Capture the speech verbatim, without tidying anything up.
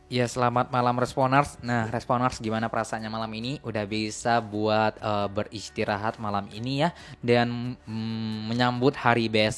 Ya, selamat malam Responers. Nah, Responers gimana perasaannya malam ini? Udah bisa buat eh, beristirahat malam ini ya dan mm, menyambut hari besok